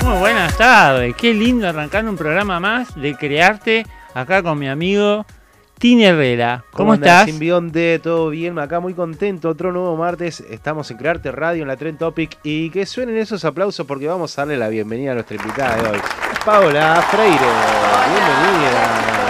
Muy buenas tardes, qué lindo arrancar un programa más de Crearte acá con mi amigo Tini Herrera. ¿Cómo estás? Simbionte, todo bien, acá muy contento, otro nuevo martes, estamos en Crearte Radio en la Trend Topic y que suenen esos aplausos porque vamos a darle la bienvenida a nuestra invitada de hoy, Paola Freire. Bienvenida.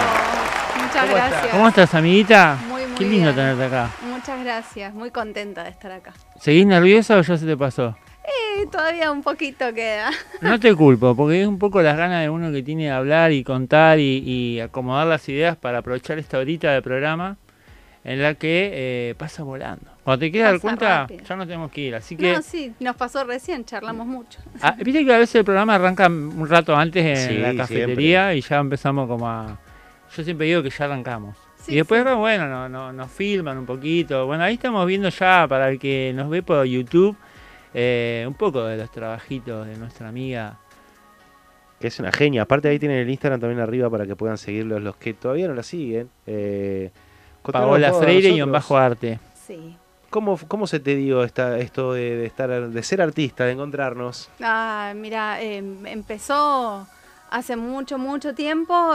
Muchas gracias. ¿Cómo estás, amiguita? Muy qué lindo bien. tenerte acá. Muchas gracias, muy contenta de estar acá. ¿Seguís nerviosa o ya se te pasó? Todavía un poquito queda. No te culpo, porque es un poco las ganas de uno que tiene de hablar y contar y acomodar las ideas para aprovechar esta horita de programa en la que pasa volando. Cuando te quieras dar Pasa cuenta, rápido. ya no tenemos que ir, así que... No, sí, nos pasó recién, charlamos mucho. Viste que a veces el programa arranca un rato antes en Sí, la cafetería siempre. y ya empezamos como a... Yo siempre digo que ya arrancamos. Sí, y después, sí. bueno, nos filman un poquito. Bueno, ahí estamos viendo ya, para el que nos ve por YouTube, un poco de los trabajitos de nuestra amiga. Que es una genia, aparte ahí tienen el Instagram también arriba para que puedan seguirlos los que todavía no la siguen. Contanos Paola vos a Freire y nosotros, en Bajo Arte. Sí. ¿Cómo se te dio esto de ser artista, de encontrarnos? Mira, empezó hace mucho tiempo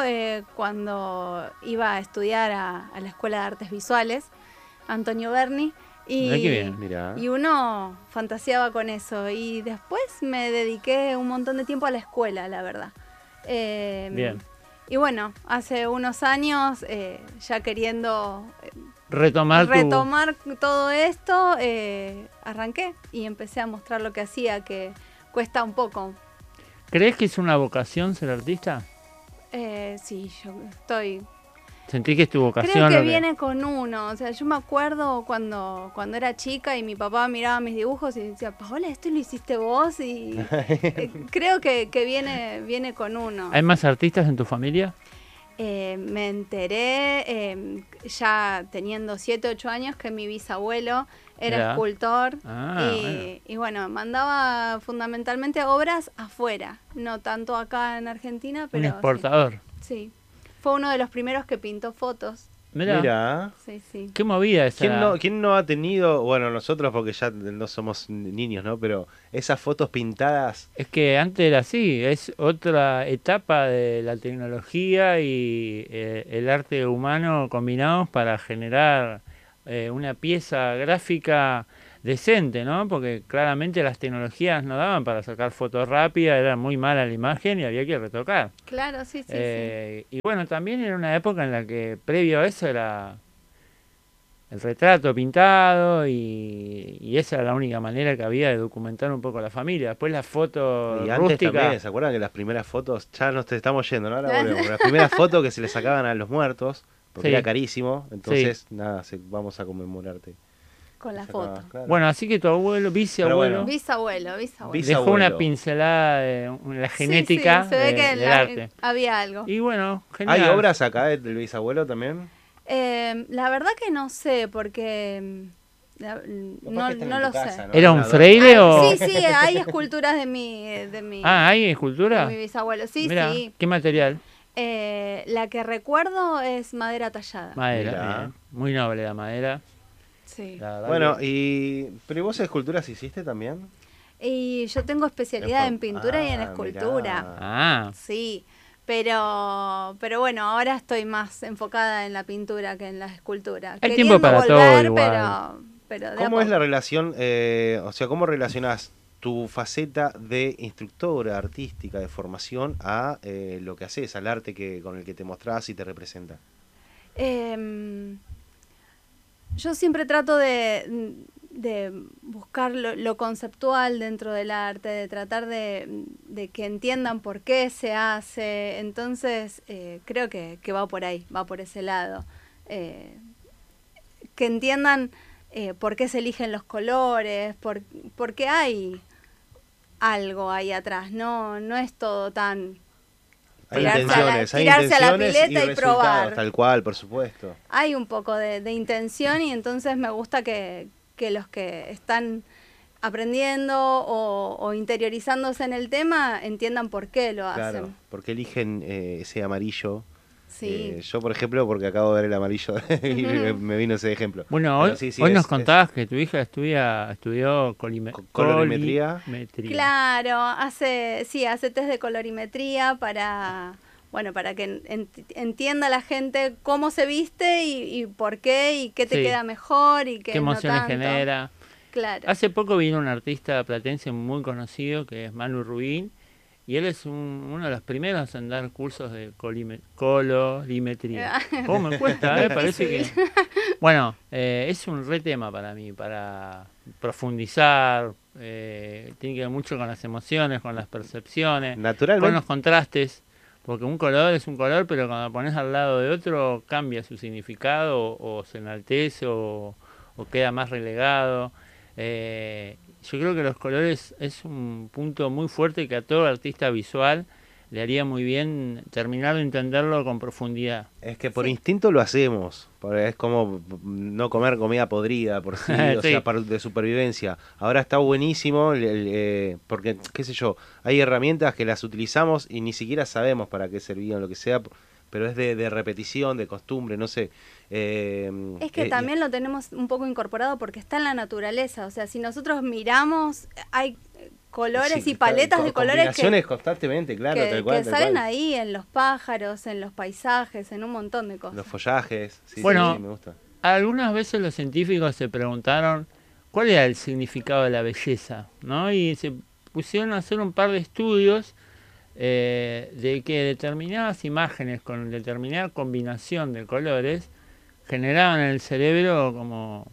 cuando iba a estudiar a la Escuela de Artes Visuales, Antonio Berni. Mirá qué bien. Mirá. Y uno fantaseaba con eso. Y después me dediqué un montón de tiempo a la escuela, la verdad. Bien. Y bueno, hace unos años, ya queriendo Retomar todo esto, arranqué y empecé a mostrar lo que hacía, que cuesta un poco. ¿Crees que es una vocación ser artista? Sí, yo estoy... ¿Sentís que es tu vocación? Creo que lo viene con uno. O sea, yo me acuerdo cuando era chica y mi papá miraba mis dibujos y decía, Paola, esto lo hiciste vos. Y creo que viene con uno. ¿Hay más artistas en tu familia? Me enteré ya teniendo 7, 8 años que mi bisabuelo era Mirá. escultor Bueno. y bueno, mandaba fundamentalmente obras afuera, no tanto acá en Argentina, pero Un exportador. sí. Fue uno de los primeros que pintó fotos. Mirá. Sí. Qué movida esa. ¿Quién no ha tenido, bueno, nosotros porque ya no somos niños, ¿no? Pero esas fotos pintadas, Es que antes era así, es otra etapa de la tecnología y el arte humano combinados para generar una pieza gráfica decente, ¿no? Porque claramente las tecnologías no daban para sacar fotos rápidas, era muy mala la imagen y había que retocar. Claro, sí. Y bueno, también era una época en la que previo a eso era el retrato pintado y esa era la única manera que había de documentar un poco a la familia. Después las fotos y antes rústicas. también, ¿se acuerdan que las primeras fotos, ya nos estamos yendo, ¿no? Ahora volvemos. Las primeras fotos que se le sacaban a los muertos, porque Sí. era carísimo, entonces, nada, vamos a conmemorarte. Con la Sacaba, foto. claro. Bueno, así que tu abuelo, bisabuelo, bueno. Bisabuelo. dejó Bisabuelo. una pincelada de la genética Sí, se ve que del arte. había algo. Y bueno, genial. ¿Hay obras acá del bisabuelo también? La verdad que no sé, porque no lo sé. ¿Era un fraile o...? Sí, hay esculturas de mi ¿hay de escultura? mi bisabuelo. Sí, Mirá, sí. ¿qué material? La que recuerdo es madera tallada. Madera. Mirá. Bien. Muy noble la madera. Sí. La verdad Bueno, que- ¿pero vos esculturas hiciste también? Y yo tengo especialidad en pintura y en Ah, escultura. mirá. Ah, Sí, pero bueno, ahora estoy más enfocada en la pintura que en la escultura. Hay Queriendo tiempo para todo volver, igual. pero de a ¿Cómo es la poco. relación, o sea, cómo relacionás tu faceta de instructora artística de formación a lo que haces, al arte con el que te mostrás y te representa? Yo siempre trato de buscar lo conceptual dentro del arte, de tratar de que entiendan por qué se hace. Entonces, creo que va por ahí, va por ese lado. Que entiendan por qué se eligen los colores, por qué hay algo ahí atrás. No es todo tan... Hay tirarse intenciones, a la intenciones pileta y resultados, probar. tal cual, por supuesto. Hay un poco de intención y entonces me gusta que los que están aprendiendo o interiorizándose en el tema entiendan por qué lo hacen. Claro, porque eligen ese amarillo Sí. Yo, por ejemplo, porque acabo de ver el amarillo y me vino ese ejemplo. Bueno, Pero hoy, sí, sí, hoy nos contabas que tu hija estudió colorimetría. Claro, hace test de colorimetría para que entienda la gente cómo se viste y por qué y qué te Sí. queda mejor y qué qué no emociones tanto. genera. Claro. Hace poco vino un artista platense muy conocido que es Manu Rubín y él es uno de los primeros en dar cursos de colorimetría. ¿Cómo me cuesta? Parece que... Bueno, es un re tema para mí, para profundizar, tiene que ver mucho con las emociones, con las percepciones, con Naturalmente. los contrastes, porque un color es un color, pero cuando lo pones al lado de otro cambia su significado o se enaltece o queda más relegado. Yo creo que los colores es un punto muy fuerte que a todo artista visual le haría muy bien terminar de entenderlo con profundidad. Es que por instinto lo hacemos, es como no comer comida podrida por sí, o Sí. sea, de supervivencia. Ahora está buenísimo, porque, qué sé yo, hay herramientas que las utilizamos y ni siquiera sabemos para qué servían, lo que sea, pero es de repetición, de costumbre, no sé. Es que también lo tenemos un poco incorporado porque está en la naturaleza, o sea, si nosotros miramos, hay colores y paletas de colores combinaciones constantemente, claro, tal cual, que salen ahí en los pájaros, en los paisajes, en un montón de cosas. Los follajes, sí, bueno, sí, me gusta. Algunas veces los científicos se preguntaron cuál era el significado de la belleza, ¿no? Y se pusieron a hacer un par de estudios de que determinadas imágenes con determinada combinación de colores generaban en el cerebro como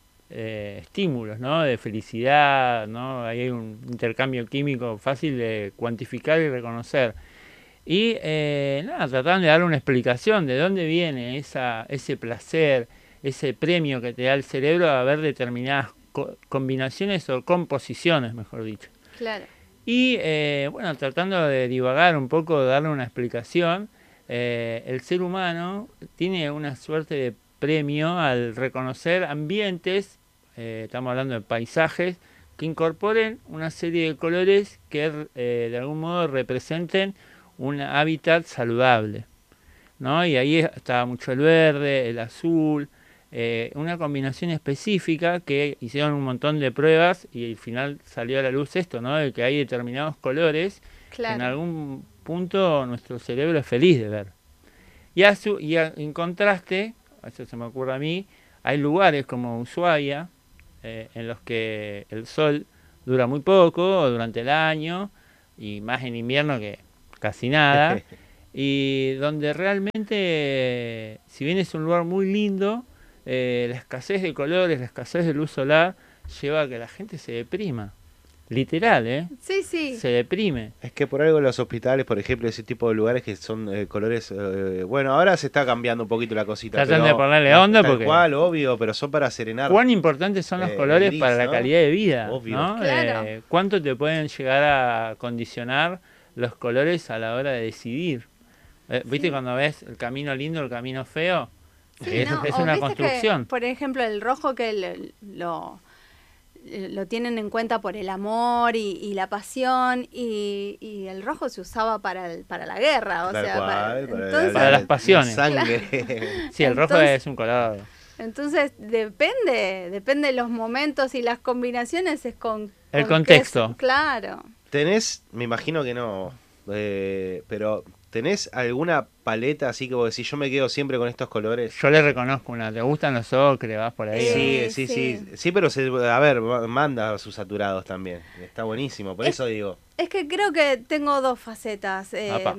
estímulos, ¿no? De felicidad, ¿no? Ahí hay un intercambio químico fácil de cuantificar y reconocer. Y nada, trataban de dar una explicación de dónde viene ese placer, ese premio que te da el cerebro a ver determinadas combinaciones o composiciones, mejor dicho. Claro. Y bueno, tratando de divagar un poco, de darle una explicación, el ser humano tiene una suerte de premio al reconocer ambientes, estamos hablando de paisajes, que incorporen una serie de colores que de algún modo representen un hábitat saludable, ¿no? Y ahí está mucho el verde, el azul, una combinación específica que hicieron un montón de pruebas y al final salió a la luz esto, ¿no? De que hay determinados colores que en algún punto nuestro cerebro es feliz de ver. Y en contraste, eso se me ocurre a mí, hay lugares como Ushuaia, en los que el sol dura muy poco durante el año, y más en invierno que casi nada, y donde realmente, si bien es un lugar muy lindo, la escasez de colores, la escasez de luz solar, lleva a que la gente se deprima. Literal, ¿eh? Sí, sí. Se deprime. Es que por algo los hospitales, por ejemplo, ese tipo de lugares que son colores... bueno, ahora se está cambiando un poquito la cosita. Tratan de ponerle onda tal porque... cual, obvio, pero son para serenar. ¿Cuán importantes son los colores gris, para la ¿no? calidad de vida? Obvio. ¿No? Claro. ¿Cuánto te pueden llegar a condicionar los colores a la hora de decidir? ¿Viste cuando ves el camino lindo, el camino feo? Sí, es una construcción. Que, por ejemplo, el rojo que lo tienen en cuenta por el amor y la pasión y el rojo se usaba para la guerra, o Tal sea, cual, para las pasiones. Sangre. Sí, el rojo es un color. Entonces depende de los momentos y las combinaciones es con el contexto. Claro. Tenés, me imagino que no, pero ¿tenés alguna paleta así que vos decís, yo me quedo siempre con estos colores? Yo le reconozco una, ¿te gustan los ocres? Vas por ahí. Sí, pero a ver, manda sus saturados también, está buenísimo, por eso digo. Es que creo que tengo dos facetas.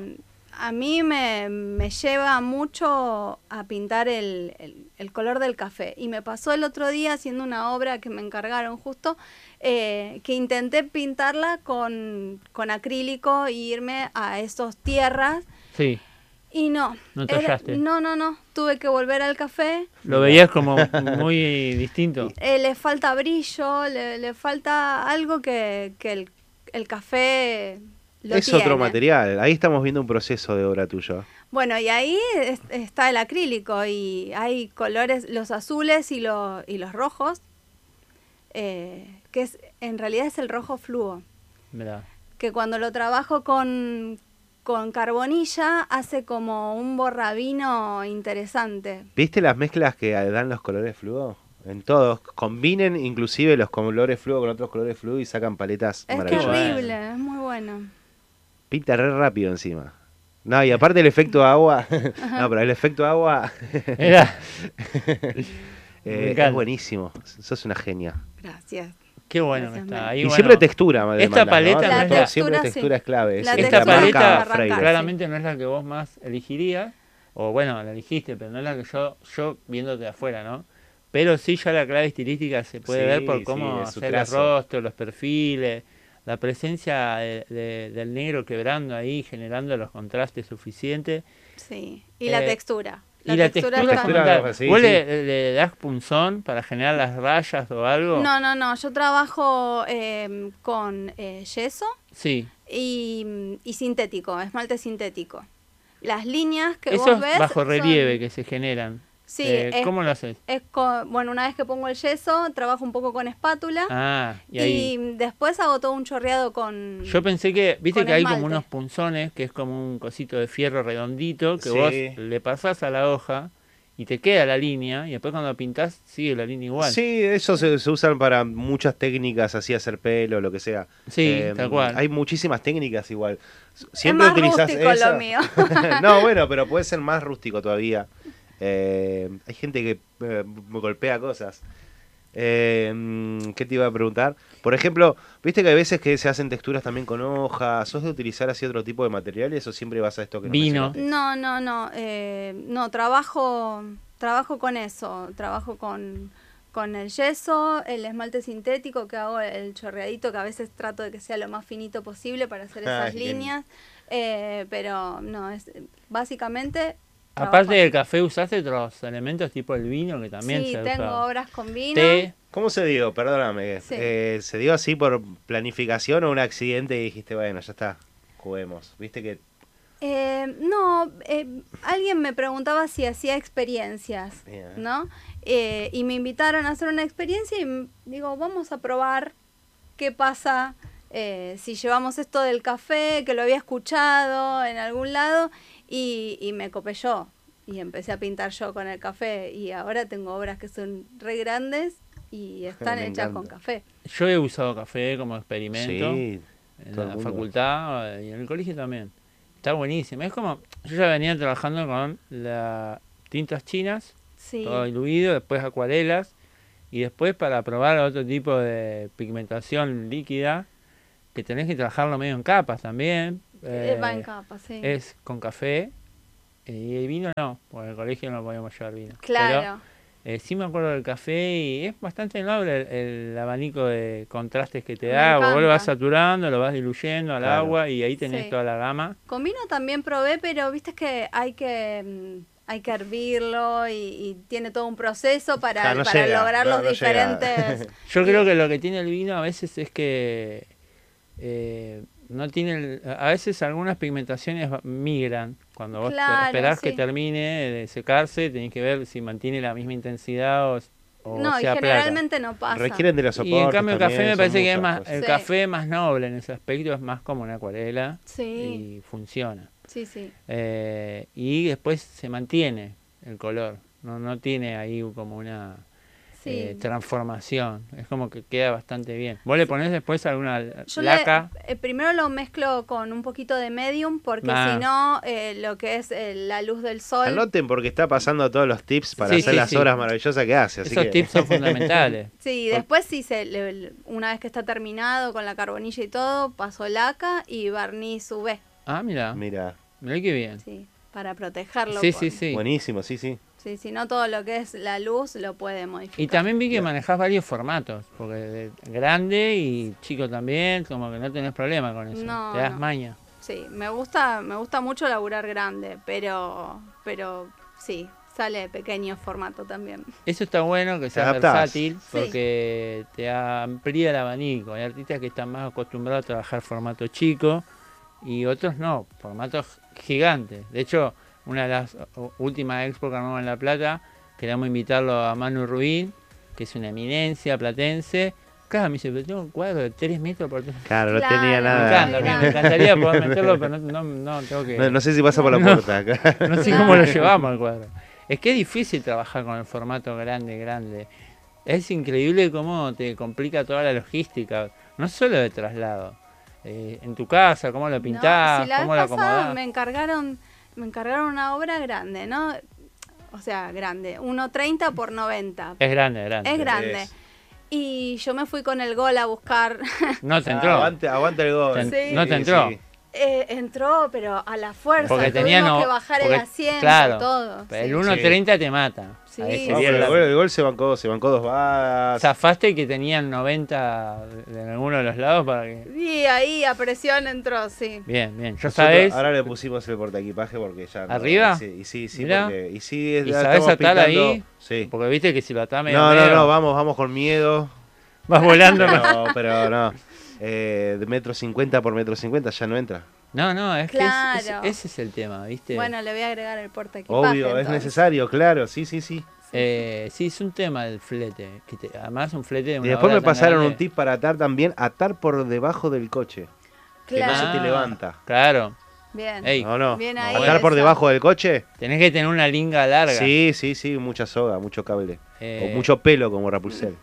A mí me lleva mucho a pintar el color del café. Y me pasó el otro día haciendo una obra que me encargaron justo, que intenté pintarla con acrílico e irme a esas tierras. Sí. Y no. ¿No te hallaste? No. Tuve que volver al café. Lo veías como muy distinto. Le falta brillo, le falta algo que el café... Es tiene. otro material, ahí estamos viendo un proceso de obra tuyo. Bueno, y ahí está el acrílico y hay colores, los azules y los rojos, que en realidad es el rojo fluo. Mirá. Que cuando lo trabajo con con carbonilla hace como un borrabino interesante. ¿Viste las mezclas que dan los colores fluo? En todos. Combinen inclusive los colores fluo con otros colores fluo y sacan paletas Es maravillosas. terrible, es muy bueno. Pinta re rápido encima. No, y aparte el efecto agua. No, pero el efecto agua Mirá, es buenísimo. Sos una genia. Gracias. qué bueno que Gracias, está. Mel. Ahí, Y bueno, siempre textura, esta demanda, paleta ¿no? no es la- Siempre textura, textura sí. es clave. La Es esta la marca textura paleta para Freire. arrancar. claramente no es la que vos más elegirías, o bueno, la elegiste, pero no es la que yo viéndote de afuera, ¿no? Pero sí ya la clave estilística se puede Sí, ver por sí, cómo de su hacer el trazo. rostro, los perfiles, la presencia del negro quebrando ahí, generando los contrastes suficientes. Sí. Y la textura. Y la textura es está- fundamental. sí, ¿Vos sí. le das punzón para generar las rayas o algo? No, yo trabajo con yeso Sí. y sintético, esmalte sintético. Las líneas que Esos vos ves bajo relieve son- que se generan. Sí, es- ¿Cómo lo haces? bueno, una vez que pongo el yeso, trabajo un poco con espátula Ah, y ahí. y después hago todo un chorreado con... Yo pensé que, viste con que hay esmalte. como unos punzones, que es como un cosito de fierro redondito, que Sí. vos le pasás a la hoja y te queda la línea, y después cuando pintás sigue la línea igual. Sí, eso se usan para muchas técnicas, así hacer pelo, lo que sea. Sí, tal cual. Hay muchísimas técnicas igual. es Siempre más utilizás rústico esa. lo mío. No, bueno, pero puede ser más rústico todavía. Hay gente que me golpea cosas. ¿Qué te iba a preguntar? Por ejemplo, viste que hay veces que se hacen texturas también con hojas. ¿Sos de utilizar así otro tipo de materiales o siempre vas a esto que nos Vino. mencionaste? No, trabajo con eso, trabajo con el yeso, el esmalte sintético, que hago el chorreadito, que a veces trato de que sea lo más finito posible para hacer esas Ay, bien. líneas, pero no, es básicamente... Aparte trabajo del café, ¿usaste otros elementos tipo el vino que también Sí, se tengo usa? obras con vino. Té. ¿Cómo se dio? Perdóname. Sí. ¿Se dio así por planificación o un accidente y dijiste, bueno, ya está, juguemos? ¿Viste que Alguien me preguntaba si hacía experiencias, Bien. ¿no? Y me invitaron a hacer una experiencia y digo, vamos a probar qué pasa si llevamos esto del café, que lo había escuchado en algún lado, y me copé yo. Y empecé a pintar yo con el café y ahora tengo obras que son re grandes y están Me hechas encanta. con café. Yo he usado café como experimento Sí, en todo el la mundo. facultad y en el colegio también. Está buenísimo. Es como, yo ya venía trabajando con las tintas chinas, Sí, todo diluido, después acuarelas, y después para probar otro tipo de pigmentación líquida, que tenés que trabajarlo medio en capas también. va en capa, sí. Es con café, y el vino no, porque en el colegio no podíamos llevar vino. Claro. Pero, sí me acuerdo del café y es bastante noble el abanico de contrastes que te Me da. Vos lo encanta. vas saturando, lo vas diluyendo al Claro. agua y ahí tenés Sí. toda la gama. Con vino también probé, pero viste que hay que hervirlo y tiene todo un proceso para, no para llega, lograr no, los no llega. diferentes... Yo creo que lo que tiene el vino a veces es que no tiene a veces algunas pigmentaciones migran. Cuando vos Claro, esperás que sí. termine de secarse, tenés que ver si mantiene la misma intensidad o No, y sea plata. generalmente no pasa. Requieren de los soportes. Y en cambio el café también, me son parece que es muchas más, cosas. el Sí. café es más noble en ese aspecto, es más como una acuarela Sí, y funciona. sí, sí. Y después se mantiene el color, no tiene ahí como una Sí. transformación, es como que queda bastante bien. ¿Vos le ponés después alguna Yo laca? primero lo mezclo con un poquito de medium porque Ah. si no, lo que es la luz del sol... Anoten porque está pasando todos los tips para Sí, hacer sí, las sí. obras maravillosas que hace. Así Esos que... tips son fundamentales. Sí, después sí, una vez que está terminado con la carbonilla y todo, paso laca y barniz UV, Ah, mira, Mira, qué bien. sí, para protegerlo. Sí, con- sí, sí. buenísimo, sí, sí. Sí, si no todo lo que es la luz lo puede modificar. Y también vi que manejás varios formatos, porque de grande y chico también, como que no tenés problema con eso. No, Te das no. maña. Sí, me gusta mucho laburar grande, pero sí, sale pequeño formato también. Eso está bueno, que sea adaptás. versátil, Sí. porque te amplía el abanico. Hay artistas que están más acostumbrados a trabajar formato chico y otros no, formatos gigantes. De hecho, una de las últimas expo que armamos en La Plata, queríamos invitarlo a Manu Ruiz, que es una eminencia platense, Claro, me dice, pero tengo un cuadro de 3 metros por 3. Claro, no Claro, tenía Me nada. encanta, me encantaría poder meterlo, pero no tengo que... No sé si pasa por la No. puerta acá. No sé cómo lo llevamos al cuadro. Es que es difícil trabajar con el formato grande. Es increíble cómo te complica toda la logística, no solo de traslado. En tu casa, cómo lo pintás, No, si la cómo vez lo pasada acomodás. me encargaron una obra grande, ¿no? O sea, grande, 1,30 por 90. Es grande. Es grande. Es. Y yo me fui con el gol a buscar. No te entró. Aguanta el gol. Sí. No te entró. Sí. Entró, pero a la fuerza. Porque Tuvimos tenía que bajar el porque, asiento, claro, todo. El Sí. 1.30 te mata. Sí. Ahí No, sería pero la- el gol se bancó 2 varas. Zafaste que tenían 90 en alguno de los lados para que... Y ahí a presión entró, sí. Bien. Ya Nosotros sabes. ahora le pusimos el portaequipaje porque ya. no, ¿Arriba? Sí, Mirá. porque. Y sí, ¿Y ya sabés estamos atar pintando- ahí? Sí. Porque viste que si lo atás medio No, vamos con miedo. vas volando. Pero no. De 1,50 por 1,50 ya no entra. No, es Claro. que ese es el tema, ¿viste? Bueno, le voy a agregar el portaequipaje. Obvio, es entonces. necesario, claro, sí. Sí, es un tema el flete. Además, un flete de Y una después obra me tan pasaron grande. un tip para atar también, atar por debajo del coche. Que no Claro. se te levanta. Claro. Bien. Ey, ¿O no? Bien ahí ¿Atar por esa. debajo del coche? tenés que tener una linga larga. Sí, mucha soga, mucho cable. Eh, O mucho pelo como Rapunzel.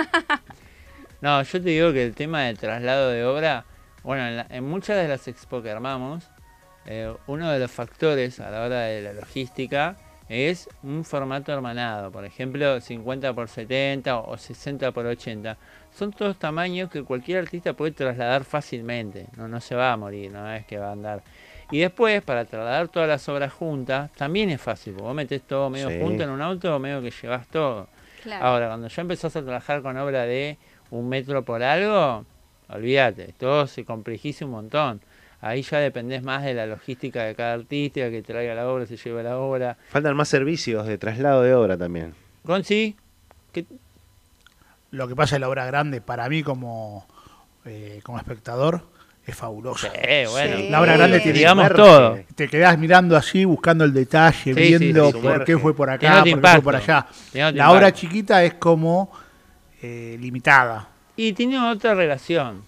No, yo te digo que el tema del traslado de obra, bueno, en muchas de las expo que armamos, uno de los factores a la hora de la logística es un formato hermanado. Por ejemplo, 50 por 70 o 60 por 80. Son todos tamaños que cualquier artista puede trasladar fácilmente. No se va a morir, no es que va a andar. Y después, para trasladar todas las obras juntas, también es fácil. Porque vos metés todo medio Sí. junto en un auto, medio que llevas todo. Claro. Ahora, cuando ya empezás a trabajar con obra de 1 metro por algo, olvídate, todo se complejiza un montón. Ahí ya dependés más de la logística de cada artista, que traiga la obra, se lleve la obra. Faltan más servicios de traslado de obra también. Gonzi, ¿qué? Lo que pasa en la obra grande, para mí como espectador, es fabuloso. Bueno, Sí. La obra grande tiene digamos suerte. todo. Te quedás mirando así, buscando el detalle, Sí, viendo sí, sí, por qué sumerge. fue por Que acá, no por te qué fue por impacta. allá. Que no te La obra impacta. chiquita es como limitada. Y tiene otra relación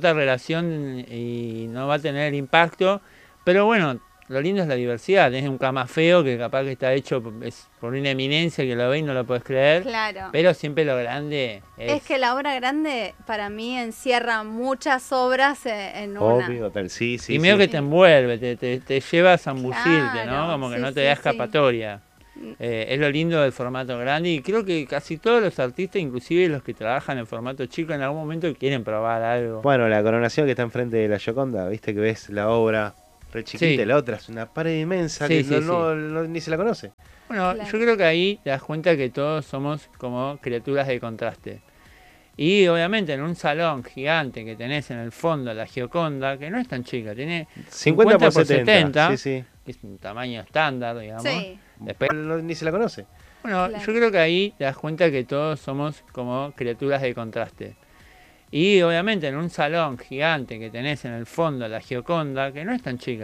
y no va a tener impacto, pero bueno, lo lindo es la diversidad. Tenés un cama feo que capaz que está hecho por una eminencia que lo ve y no lo podés creer, Claro. pero siempre lo grande Es que la obra grande para mí encierra muchas obras en una. Obvio, tal, sí. y medio sí. que te envuelve, te lleva a zambullirte, ¿no? Claro, Como que sí, no te sí, da sí. escapatoria. Es lo lindo del formato grande y creo que casi todos los artistas, inclusive los que trabajan en formato chico, en algún momento quieren probar algo. Bueno, la coronación que está enfrente de la Gioconda, viste que ves la obra re chiquita Sí. y la otra es una pared inmensa Sí, que sí, ni se la conoce. Bueno, Claro. yo creo que ahí te das cuenta que todos somos como criaturas de contraste. Y obviamente en un salón gigante que tenés en el fondo, la Gioconda, que no es tan chica, tiene 50 por 70. Sí, sí. que es un tamaño estándar, digamos. Sí. Después, Ni se la conoce. bueno, Claro. yo creo que ahí te das cuenta que todos somos como criaturas de contraste. Y obviamente en un salón gigante que tenés en el fondo, la Gioconda, que no es tan chica,